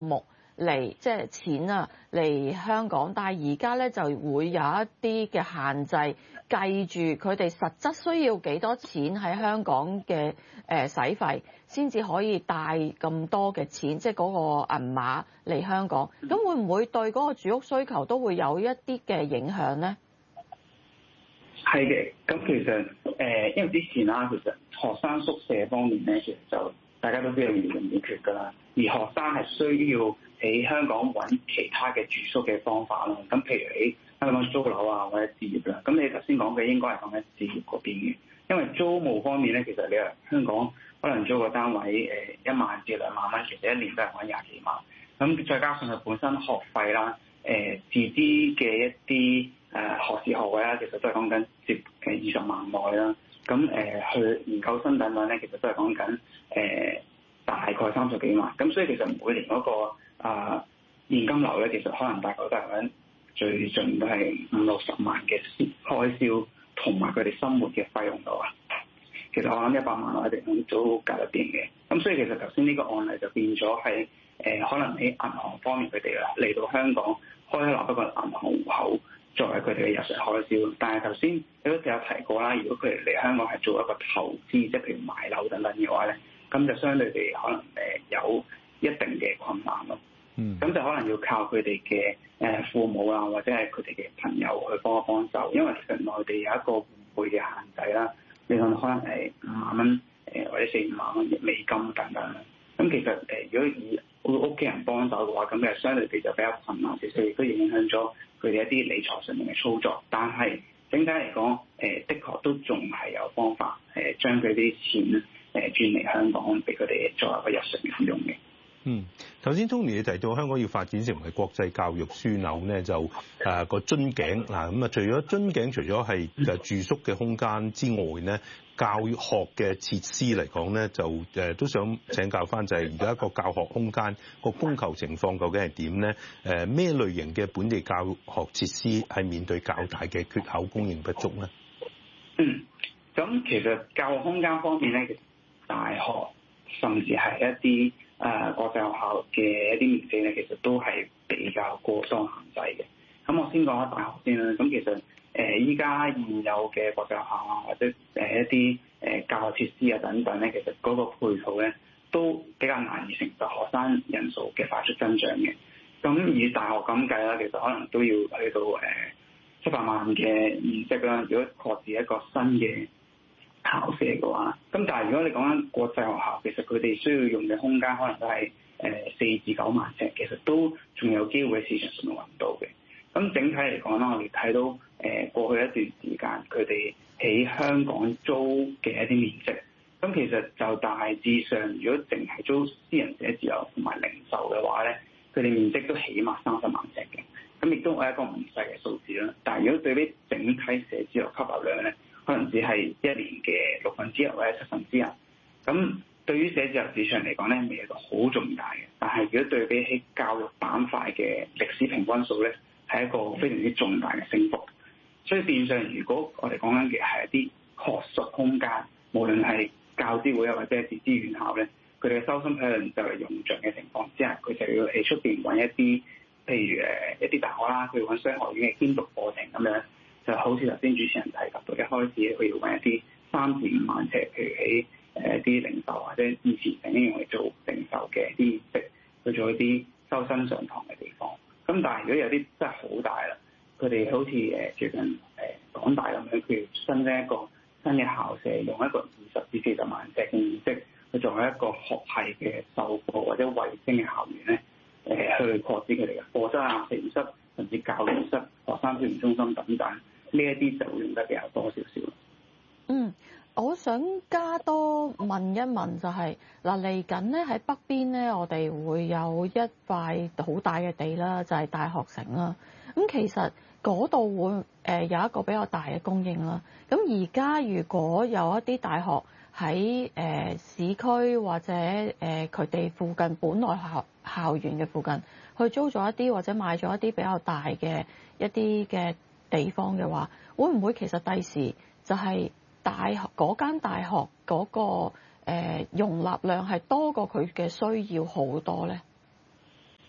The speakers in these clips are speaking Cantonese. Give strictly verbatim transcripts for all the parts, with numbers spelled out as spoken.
目嚟即係錢啊嚟香港，但係而家咧就會有一啲嘅限制，計住佢哋實質需要幾多錢喺香港嘅誒使費，先至可以帶咁多嘅錢，即係嗰個銀碼嚟香港。咁會唔會對嗰個住屋需求都會有一啲嘅影響咧？ 係嘅，咁其實誒、呃，因為之前啦，其實學生宿舍方面咧，其實就大家都知道嚴重短缺㗎啦。而學生係需要喺香港揾其他嘅住宿嘅方法咯。咁譬如喺香港租樓啊，或者置業啦。咁你頭先講嘅應該係講緊置業嗰邊嘅，因為租務方面咧，其實你話香港可能租個單位誒一萬至兩萬蚊，其實一年都係揾廿幾萬。咁再加上佢本身學費啦，誒、呃、自資嘅一啲誒、呃、學士學位啦，其實都係講緊接誒二十萬內啦。咁誒、呃、去研究生等等咧，其實都係講緊誒大概三十幾萬。咁所以其實每年嗰、那個啊、呃、現金流咧，其實可能大概都係講緊最盡都係五六十萬嘅開銷，同埋佢哋生活嘅費用度啊。其實我諗一百萬我哋都搞得掂嘅。咁所以其實頭先呢個案例就變咗係誒可能喺銀行方面佢哋啦嚟到香港開立一個銀行戶口作為佢哋嘅日常開銷。但係頭先你都有提過啦，如果佢哋嚟香港係做一個投資，即係譬如買樓等等嘅話咧，咁就相對地可能誒有一定嘅困難咯。嗯，咁就可能要靠佢哋嘅誒父母啊，或者係佢哋嘅朋友去幫一幫手，因為其實內地有一個互匯嘅限制啦。你可能係五萬蚊誒，或者四五萬蚊嘅美金等等啦。咁其實誒，如果以屋企人幫手嘅話，咁其實相對地就比較困難，其實亦都影響咗佢哋一啲理財上面嘅操作。但係整體嚟講，誒的確都仲係有方法誒，將佢啲錢誒轉嚟香港，俾佢哋作為一個日常使用嘅。 嗯，頭先 Tony 你提到香港要發展成為國際教育樞紐咧，就誒個樽頸嗱咁啊，除咗樽頸，除咗係誒住宿嘅空間之外咧，教學嘅設施嚟講咧，就誒都想請教翻，就係而家個教學空間個供求情況究竟係點咧？誒咩類型嘅本地教學設施係面對較大嘅缺口，供應不足咧？ 嗯，咁其實教學空間方面咧，其實大學甚至係一啲誒、呃、國際學校嘅一啲面積咧，其實都係比較過多限制嘅。咁我先講下大學先啦。咁其實誒依家現有嘅國際學校啊，或者誒一啲誒教學設施啊等等咧，其實嗰個配套咧都比較難以承受學生人數嘅快速增長嘅。咁以大學咁計啦，其實可能都要去到誒七百萬嘅面積啦。如果擴設一個新嘅校舍嘅話，咁但係如果你講緊國際學校，其實佢哋需要用嘅空間可能都係誒四至九萬尺，其實都仲有機會喺市場上面揾到嘅。咁整體嚟講啦，我哋睇到誒過去一段時間，佢哋喺香港租嘅一啲面積，咁其實就大致上，如果淨係租私人寫字樓同埋零售嘅話咧，佢哋面積都起碼三十萬尺嘅，咁亦都係一個唔細嘅數字啦。但係如果對比整體寫字樓吸納量咧，可能只係一年嘅六分之一或者七分之一。咁對於寫字樓市場嚟講咧，未係一個好重大嘅。但係如果對比起教育板塊嘅歷史平均數咧，係一個非常之重大嘅升幅。所以變相，如果我哋講緊嘅係一啲學術空間，無論係教資會啊或者係自資院校咧，佢哋嘅收生體量就係用盡嘅情況之下，佢就要喺出邊揾一啲，譬如誒一啲大學啦，佢揾商學院嘅兼讀課程咁樣。就好似頭先主持人提及到，一開始佢要揾一啲三至五萬尺，譬如喺誒一啲零售或者以前曾經用嚟做零售嘅一啲職，去做一啲收生上堂嘅地方。咁但係如果有啲真係好大啦，佢哋好似誒最近誒港大咁樣，佢新增一個新嘅校舍，用一個二十至四十萬尺嘅面積去作為一個學系嘅授課或者衛星嘅校園咧，誒、呃、去擴展佢哋嘅課室啊、實驗室甚至教研室、學生資源中心等等。呢一啲就會用得比較多少少。 嗯，我想加多問一問就係、是、嗱，嚟緊咧喺北邊咧，我哋會有一塊好大嘅地啦，就係、是、大學城啦。咁其實嗰度會誒有一個比較大嘅供應啦。咁而家如果有一啲大學喺誒市區或者誒佢哋附近本來校校園嘅附近去租咗一啲或者買咗一啲比較大嘅一啲嘅地方嘅話，會唔會其實第時就係大學嗰間大學嗰、嗰個、呃、容納量係多過佢嘅需要好多咧？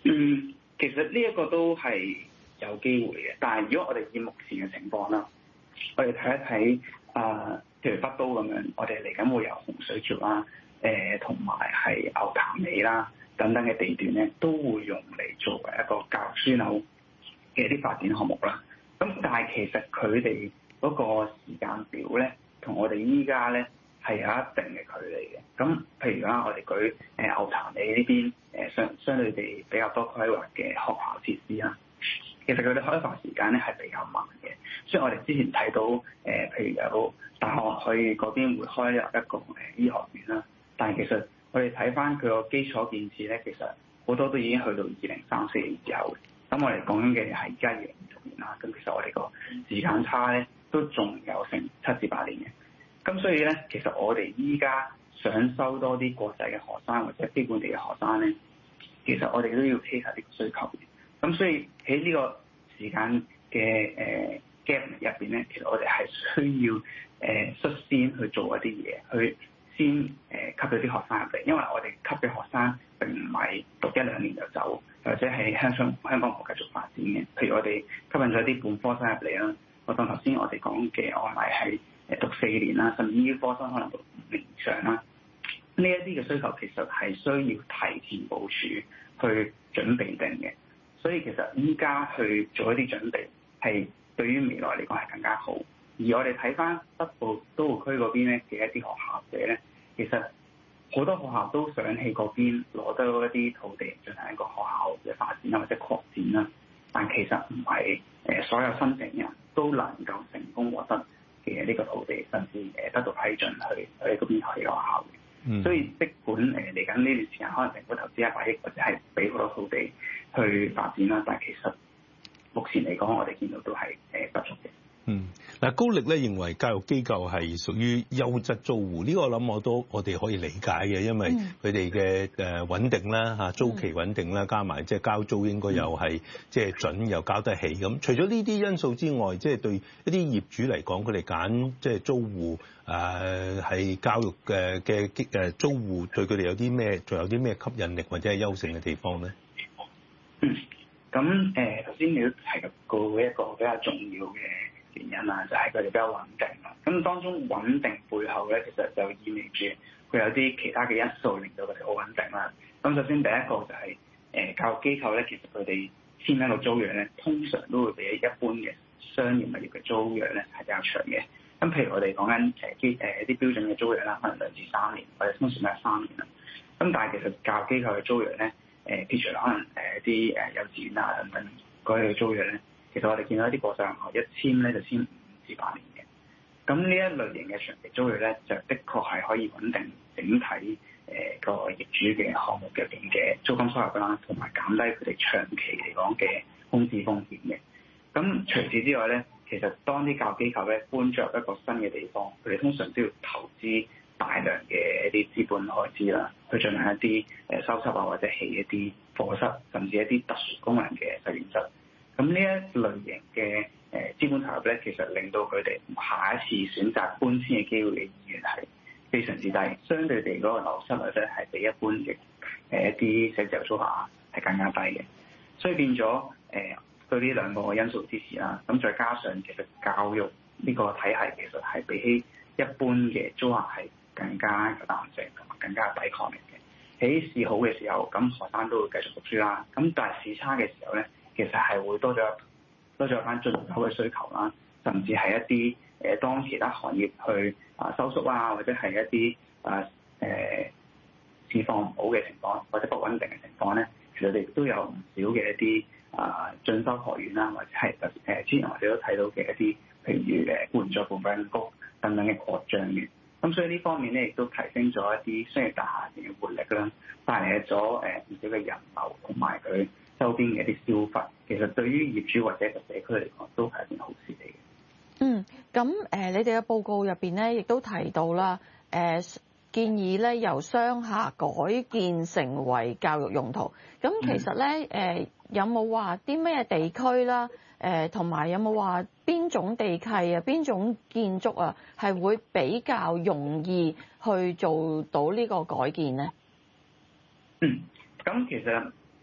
嗯，其實呢一個都係有機會嘅，但係如果我哋以目前嘅情況啦，我哋睇一睇啊，譬如北都咁樣，我哋嚟緊會有洪水橋啦，誒同埋係牛潭尾啦等等嘅地段咧，都會用嚟作為一個教育樞紐嘅啲發展項目啦。咁但係其實佢哋嗰個時間表咧，同我哋依家咧係有一定嘅距離嘅。咁譬如啦，我哋舉誒牛潭尾呢邊誒相相對地比較多規劃嘅學校設施啦，其實佢哋開發時間咧係比較慢嘅。所以我哋之前睇到誒，譬如有大學去嗰邊會開入一個誒醫學院啦，但係其實我哋睇翻佢個基礎建設咧，其實好多都已經去到二零三四年之後。咁我哋講緊嘅係而家二零二六年啦，咁其實我哋個時間差咧都仲有成七至八年嘅。咁所以咧，其實我哋依家想收多啲國際嘅學生或者非本地嘅學生咧，其實我哋都要 case 下呢個需求嘅。咁所以喺呢個時間嘅誒 gap 入邊咧，其實我哋係需要誒、呃、率先去做一啲嘢，去先誒、呃、吸到啲學生入嚟，因為我哋吸嘅學生並唔係讀一兩年就走，或者係香港香港冇繼續發展嘅。譬如我哋吸引咗啲本科生入嚟啦，我當頭先我哋講嘅案例係誒讀四年啦，甚至於科生可能讀五年以上啦。呢一啲嘅需求其實係需要提前部署去準備定嘅，所以其實依家去做一啲準備係對於未來嚟講係更加好。而我哋睇翻北部都會區嗰邊咧嘅一啲學校者咧，其實好多學校都想喺嗰邊攞到一啲土地進行一個學校嘅發展啦，或者擴展啦。但其實唔係誒所有申請人都能夠成功獲得嘅呢個土地，甚至誒得到批准去去嗰邊開學校嘅。嗯、所以即管誒嚟緊呢段時間，可能政府投資一百億或者係俾好多土地去發展啦，但係其實目前嚟講，我哋見到都係誒不足嘅。 嗯，嗱，高力咧認為教育機構係屬於優質租戶，呢個我諗我都我哋可以理解嘅，因為佢哋嘅誒穩定啦嚇，租期穩定啦，加埋即係交租應該又係即係準又交得起咁。除咗呢啲因素之外，即係對一啲業主嚟講，佢哋揀即係租戶誒係教育嘅嘅誒租戶，對佢哋有啲咩，仲有啲咩吸引力或者係優勝嘅地方咧？ 嗯，咁誒頭先你都提及過一個比較重要嘅原因啊，就係佢哋比較穩定啦。咁當中穩定背後咧，其實就意味住佢有啲其他嘅因素令到佢哋好穩定啦。咁首先第一個就係誒教育機構咧，其實佢哋簽一個租約咧，通常都會比一般嘅商業物業嘅租約咧係比較長嘅。咁譬如我哋講緊誒基誒啲標準嘅租約啦，可能兩至三年，或者通常都係三年啦。咁但係其實教育機構嘅租約咧，誒撇除可能誒啲誒幼稚園啊等等嗰啲嘅租約咧。其實我哋見到一啲國際學校一簽咧就簽五至八年嘅，咁呢一類型嘅長期租約咧，就的確係可以穩定整體誒個業主嘅項目入邊嘅租金收入啦，同埋減低佢哋長期嚟講嘅空置風險嘅。咁除此之外咧，其實當啲教育機構咧搬咗入一個新嘅地方，佢哋通常都要投資大量嘅一啲資本開支啦，去進行一啲誒修葺啊，或者起一啲課室，甚至一啲特殊功能嘅實驗室。咁呢一類型嘅誒資本投入咧，其實令到佢哋下一次選擇搬遷嘅機會嘅意願係非常之低，相對地嗰個流失率咧係比一般嘅誒一啲寫字樓租客係更加低嘅，所以變咗誒、呃、對呢兩個因素支持啦。咁再加上其實教育呢個體系其實係比起一般嘅租客係更加有彈性同埋更加有抵抗力嘅。喺市好嘅時候，咁學生都會繼續讀書啦。咁但係市差嘅時候咧，其實係會多咗多咗一班進口嘅需求啦，甚至係一啲誒當其他行業去啊收縮啊，或者係一啲啊誒市況唔好嘅情況，或者不穩定嘅情況咧，其實我哋都有唔少嘅一啲啊進修學院啦，或者係誒之前我哋都睇到嘅一啲，譬如誒援助部分局等等嘅擴張嘅。咁所以呢方面咧，亦都提升咗一啲商業大廈嘅活力啦，帶嚟咗誒唔少嘅人流同埋佢周邊嘅一啲消費，其實對於業主或者個社區嚟講都係一件好事嚟嘅。 嗯，咁誒、呃，你哋嘅報告入邊咧，亦都提到啦，誒、呃、建議咧由商廈改建成為教育用途。咁其實咧，誒、呃、有冇話啲咩地區啦？誒同埋有冇話邊種地契啊、邊種建築啊，係會比較容易去做到呢個改建咧？ 嗯，咁其實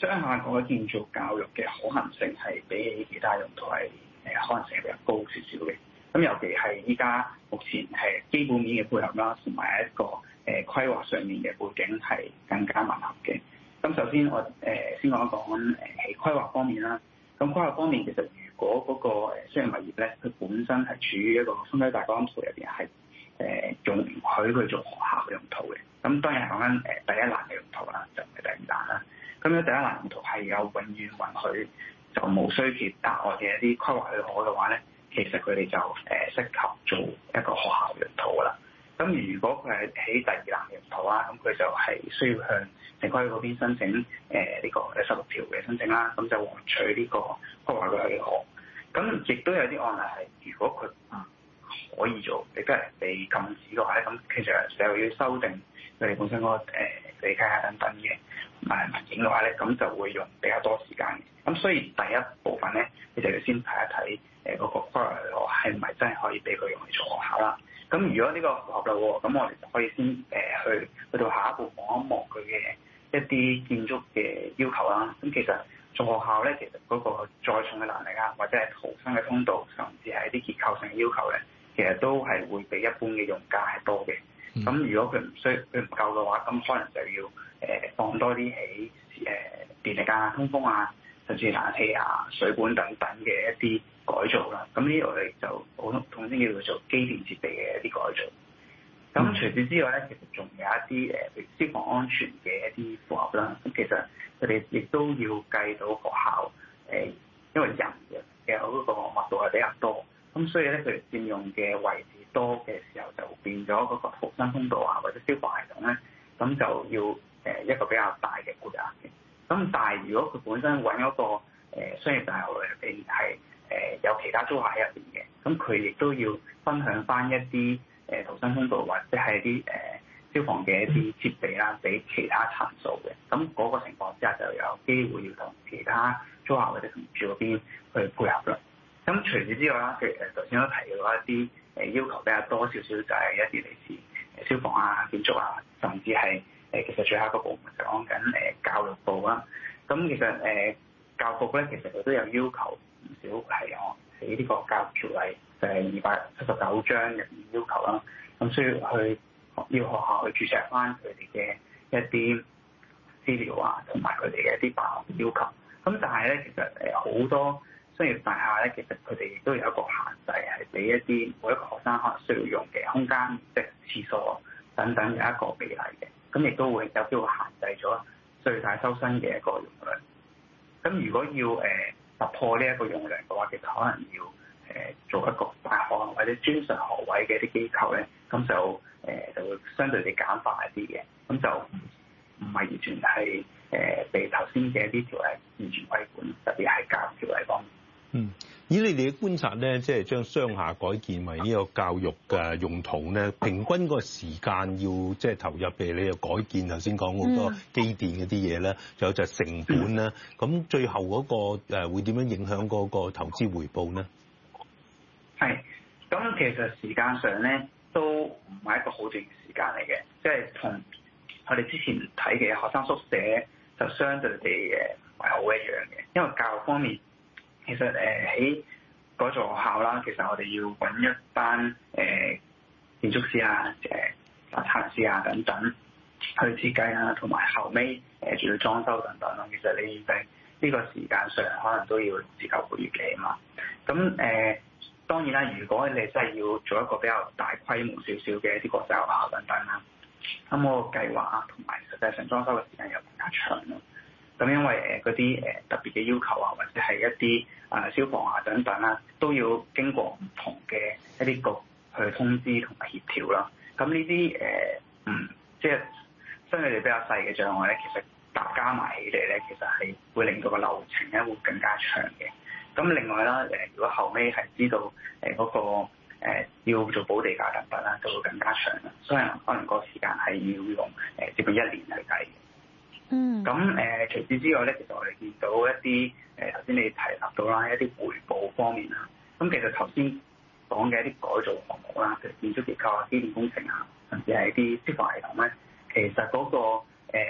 商廈改建做教育嘅可行性係比起其他用途係誒可能性比較高少少嘅。咁尤其係依家目前係基本面嘅配合啦，同埋一個誒規劃上面嘅背景係更加吻合嘅。咁首先我誒先講一講誒喺規劃方面啦。咁規劃方面其實如果嗰個誒商業物業咧，佢本身係處於一個分區大綱圖入邊係誒容許佢做學校嘅用途嘅。咁當然係講緊誒第一欄嘅用途啦，就唔係第二欄啦。咁樣第一欄用途係有永遠允許就冇需缺額外嘅一啲規劃許可嘅話咧，其實佢哋就誒適合做一個學校用途噶啦。咁如果佢係喺第二欄用途啦，咁佢就係需要向城規嗰邊申請誒呢個第十六條嘅申請啦，咁就獲取呢個規劃嘅許可。咁亦都有啲案例係，如果佢唔可以做，亦都係被禁止嘅話咧，咁其實就要修訂佢哋本身嗰個誒地契啊等等嘅誒文件嘅話咧，咁就會用比較多時間嘅。咁所以第一部分咧，你就要先睇一睇誒嗰個規劃許可係唔係真係可以俾佢用嚟做學校啦。咁如果呢個符合啦喎，咁我哋就可以先誒去去到下一步望一望佢嘅一啲建築嘅要求啦。咁其實做學校咧，其實嗰個載重嘅能力啊，或者係逃生嘅通道，甚至係一啲結構性嘅要求咧，其實都係會比一般嘅用家係多嘅。咁、嗯、如果佢唔需佢唔夠嘅話，咁可能就要誒、呃、放多啲喺誒電力啊、通風啊，甚至冷氣啊、水管等等嘅一啲改造啦。咁呢度我哋就普通統稱叫做機電設備嘅一啲改造。咁除此之外咧，其實仲有一啲誒，譬如消防安全嘅一啲符合啦。咁其實佢哋亦都要計到學校誒，因為人嘅嗰個密度係比較多，咁所以咧佢哋佔用嘅位置多嘅時候，就變咗嗰個逃生通道啊，或者消防系統咧，咁就要誒一個比較大嘅配額嘅。咁但係如果佢本身揾嗰個誒商業大廈入邊係誒有其他租客喺入邊嘅，咁佢亦都要分享翻一啲誒逃生通道或者係啲誒消防嘅一啲設備啦，俾其他層數嘅。咁嗰個情況之下就有機會要同其他租客或者同住嗰邊去配合啦。咁除此之外啦，譬如誒頭先都提到一啲誒要求比較多少少，就係一啲嚟自消防啊、建築啊，甚至係誒其實最後一個部門就講緊誒教育部啦。咁其實誒教育局咧，其實佢都有要求唔少係我喺呢個教育條例就係二百七十九章入面要求啦。咁需要去要學校去註冊翻佢哋嘅一啲資料啊，同埋佢哋嘅一啲辦學要求。咁但係咧，其實誒好多商業大廈咧，其實佢哋亦都有一個限制，係俾一啲每一個學生可能需要用嘅空間，即係廁所等等有一個比例嘅。咁亦都會有機會限制咗最大收生嘅一個容量。咁如果要誒、呃、突破呢一個容量嘅話，其實可能要誒、呃、做一個大學或者專上學位嘅一啲機構咧，咁就誒、呃、就會相對地簡化一啲嘅，咁就唔係完全係誒、呃、被頭先嘅一啲條例完全規管，特別係教育條例方面。 嗯，以你哋嘅觀察咧，即係將商廈改建為呢個教育嘅用途咧，平均個時間要即係投入，譬如你又改建頭先講好多機電嗰啲嘢咧，仲有就係成本咧，咁、嗯、最後嗰個誒會點樣影響嗰個投資回報咧？係， 咁其實時間上咧都唔係一個好短嘅時間嚟嘅，即係同我哋之前睇嘅學生宿舍就相對地誒唔係好一樣嘅，因為教育方面。其實誒喺嗰座學校啦，其實我哋要揾一班誒、呃、建築師啊、誒啊測量師啊等等去設計啊，同埋後尾誒仲要裝修等等咯。其實你喺呢個時間上可能都要自求會嘅嘛。咁誒、呃、當然啦，如果你真係要做一個比較大規模少少嘅一啲國際學校等等啦，咁我個計劃啊同埋實際上裝修嘅時間又更加長咯。咁因為誒嗰啲誒特別嘅要求啊，或者係一啲啊消防啊等等啦，都要經過唔同嘅一啲局去通知同埋協調啦。咁呢啲誒嗯，即係相對嚟比較細嘅障礙咧，其實搭加埋起嚟咧，其實係會令到個流程咧會更加長嘅。咁另外啦，誒如果後尾係知道誒嗰個誒要做補地價等等啦，就會更加長啦。所以可能個時間係要用誒接近一年去計。嗯，咁誒、呃、除此之外咧，其實我哋見到一啲誒頭先你提及到啦，一啲回報方面啦。咁其實頭先講嘅一啲改造項目啦，譬如建築結構啊、機電工程啊，甚至係一啲消防系統咧，其實嗰、那個、呃、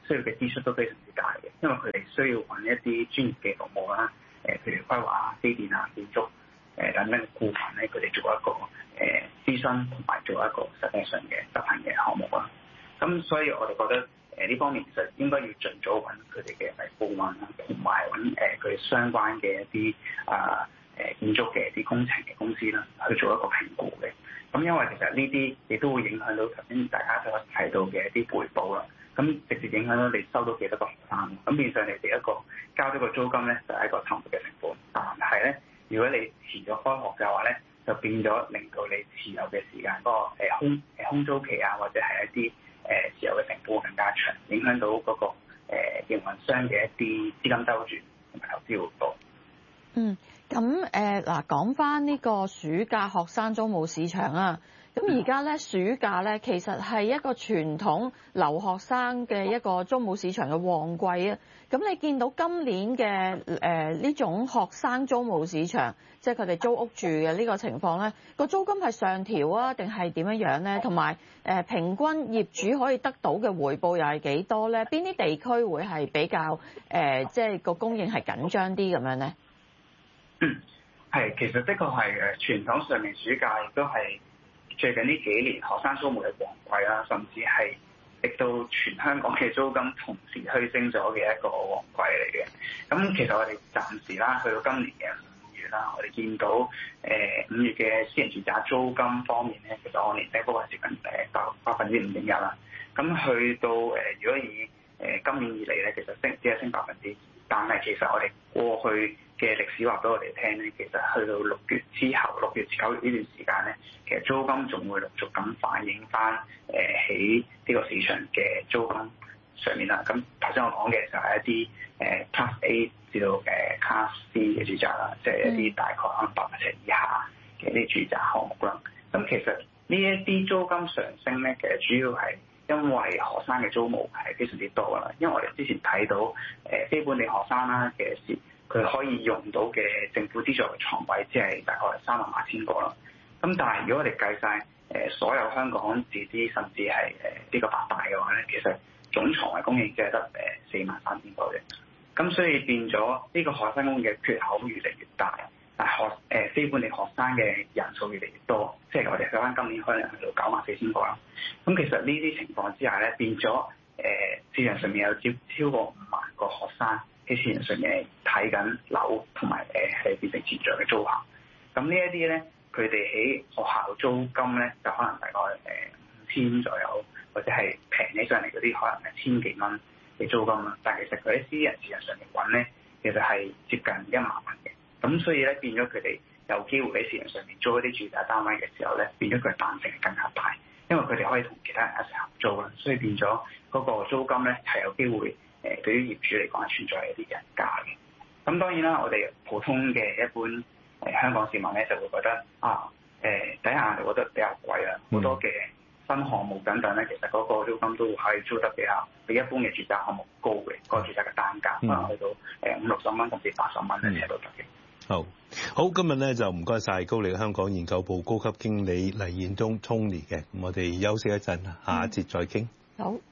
需要嘅支出都非常之大嘅，因為佢哋需要揾一啲專業嘅服務啦，誒譬如規劃啊、機電啊、建築誒等等嘅顧問咧，佢哋做一個誒諮詢同埋做一個實際上嘅執行嘅項目啦。咁所以我哋覺得誒呢方面其實應該要盡早揾佢哋嘅顧問啦，同埋揾誒佢哋相關嘅一啲啊誒建築嘅一啲工程嘅公司啦，去做一個評估嘅。咁因為其實呢啲亦都會影響到頭先大家所提到嘅一啲回報啦。咁直接影響到你收到幾多個學生，咁變相你哋一個交咗個租金咧，就係一個沉沒嘅成本。但係咧，如果你遲咗開學嘅話咧，就變咗令到你持有嘅時間嗰、那個誒空誒空租期啊，或者係一啲誒持有嘅成本會更加長，影響到嗰、那個誒營運商嘅一啲資金周轉同埋投資回報。 嗯，咁誒嗱，講翻呢個暑假學生租務市場啊。咁而家咧暑假咧，其實係一個傳統留學生嘅一個租務市場嘅旺季啊。咁你見到今年嘅誒呢種學生租務市場，即係佢哋租屋住嘅呢個情況咧，個租金係上調啊，定係點樣樣咧？同埋誒平均業主可以得到嘅回報又係幾多咧？邊啲地區會係比較誒即係個供應係緊張啲咁樣咧？ 嗯，係，其實的確係誒傳統上面暑假亦都係最近呢幾年學生租務嘅旺季啦，甚至係令到全香港嘅租金同時推升咗嘅一個旺季嚟嘅。咁其實我哋暫時啦，去到今年嘅五月啦，我哋見到誒五月嘅私人住宅租金方面咧，其實按年升幅係接近誒百百分之五點一啦。咁去到誒如果以誒今年以嚟咧，其實升只係升百分之二，但係其實我哋過去嘅歷史話俾我哋聽咧，其實去到六月之後，六月至九月呢段時間咧，其實租金仲會陸續咁反映翻誒喺呢個市場嘅租金上面啦。咁頭先我講嘅就係一啲誒 Class A 至到誒 Class C 嘅住宅啦，即係一啲大概可能百萬尺以下嘅啲住宅項目啦。咁其實呢一啲租金上升咧，其實主要係因為學生嘅租務係非常之多啦。因為我哋之前睇到誒非本地學生啦嘅時，佢可以用到嘅政府資助嘅床位只係大概三萬八千個啦。咁但係如果我哋計晒誒所有香港自資甚至係誒呢個八大嘅話咧，其實總床位供應只係得誒四萬三千個嘅。咁所以變咗呢個學生供應嘅缺口越嚟越大，但係學誒非本地學生嘅人數越嚟越多，即係我哋睇翻今年可能去到九萬四千個啦。咁其實呢啲情況之下咧，變咗誒市場上面有超超過五萬個學生喺市場上面睇緊樓，同埋誒係變成潛在嘅租客。咁呢一啲咧，佢哋喺學校租金咧就可能大概誒五千左右，或者係平起上嚟嗰啲可能係千幾蚊嘅租金啦。但係其實佢喺私人市場上面揾咧，其實係接近一萬蚊嘅。咁所以咧變咗佢哋有機會喺市場上面租一啲住宅單位嘅時候咧，變咗佢彈性係更加大，因為佢哋可以同其他人一齊合租啦。所以變咗嗰個租金咧係有機會。誒對於業主嚟講係存在一啲人價嘅。咁當然啦，我哋普通嘅一般誒、呃、香港市民咧就會覺得啊誒第一眼就覺得比較貴啦，好、嗯、多嘅新項目等等咧，其實嗰個租金都可以租得比較比一般嘅住宅項目高嘅，嗰、那個住宅嘅單價可能去到誒五六十蚊甚至八十蚊咧，都得嘅。 好，好，今日咧就唔該晒高力香港研究部高級經理黎彥忠 Tony 嘅，咁我哋休息一陣，下一節再傾。 好。